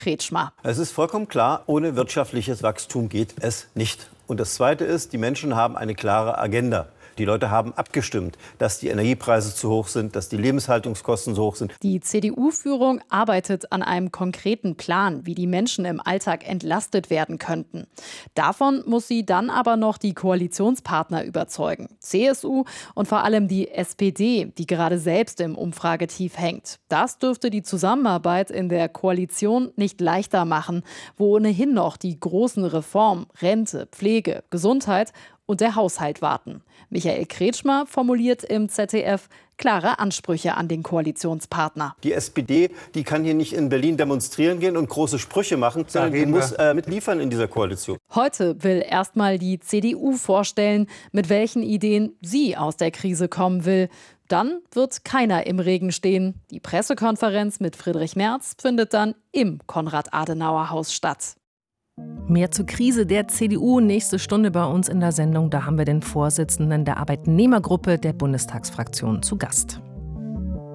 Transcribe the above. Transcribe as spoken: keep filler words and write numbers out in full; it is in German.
Kretschmer. Es ist vollkommen klar, ohne wirtschaftliches Wachstum geht es nicht. Und das Zweite ist, die Menschen haben eine klare Agenda. Die Leute haben abgestimmt, dass die Energiepreise zu hoch sind, dass die Lebenshaltungskosten zu hoch sind. Die C D U-Führung arbeitet an einem konkreten Plan, wie die Menschen im Alltag entlastet werden könnten. Davon muss sie dann aber noch die Koalitionspartner überzeugen. C S U und vor allem die S P D, die gerade selbst im Umfragetief hängt. Das dürfte die Zusammenarbeit in der Koalition nicht leichter machen, wo ohnehin noch die großen Reformen, Rente, Pflege, Gesundheit und der Haushalt warten. Michael Kretschmer formuliert im Z D F klare Ansprüche an den Koalitionspartner. Die S P D, die kann hier nicht in Berlin demonstrieren gehen und große Sprüche machen, sondern die muss äh, mitliefern in dieser Koalition. Heute will erstmal die C D U vorstellen, mit welchen Ideen sie aus der Krise kommen will. Dann wird keiner im Regen stehen. Die Pressekonferenz mit Friedrich Merz findet dann im Konrad-Adenauer-Haus statt. Mehr zur Krise der C D U nächste Stunde bei uns in der Sendung. Da haben wir den Vorsitzenden der Arbeitnehmergruppe der Bundestagsfraktion zu Gast.